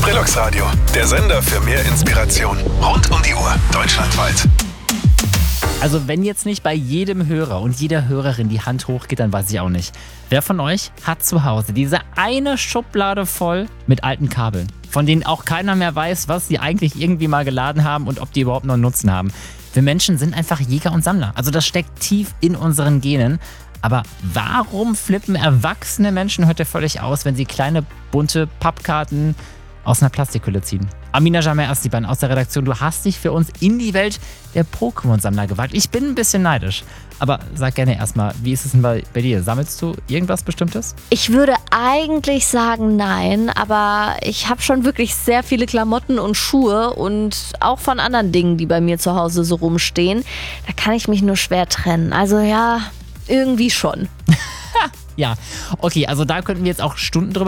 Trilux Radio, der Sender für mehr Inspiration. Rund um die Uhr, deutschlandweit. Also wenn jetzt nicht bei jedem Hörer und jeder Hörerin die Hand hochgeht, dann weiß ich auch nicht. Wer von euch hat zu Hause diese eine Schublade voll mit alten Kabeln, von denen auch keiner mehr weiß, was sie eigentlich irgendwie mal geladen haben und ob die überhaupt noch einen Nutzen haben? Wir Menschen sind einfach Jäger und Sammler. Also das steckt tief in unseren Genen. Aber warum flippen erwachsene Menschen heute völlig aus, wenn sie kleine, bunte Pappkarten aus einer Plastikhülle ziehen? Amina Jamel Astiban aus der Redaktion, du hast dich für uns in die Welt der Pokémon-Sammler gewagt. Ich bin ein bisschen neidisch. Aber sag gerne erstmal, wie ist es denn bei dir? Sammelst du irgendwas Bestimmtes? Ich würde eigentlich sagen nein, aber ich habe schon wirklich sehr viele Klamotten und Schuhe und auch von anderen Dingen, die bei mir zu Hause so rumstehen. Da kann ich mich nur schwer trennen. Also ja, irgendwie schon. Ja, okay, also da könnten wir jetzt auch Stunden drüber